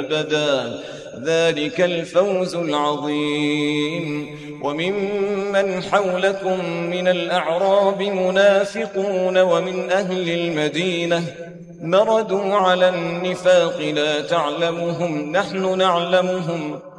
أبدا. ذلك الفوز العظيم. وممن حولكم من الأعراب منافقون ومن أهل المدينة مردوا على النفاق لا تعلمهم نحن نعلمهم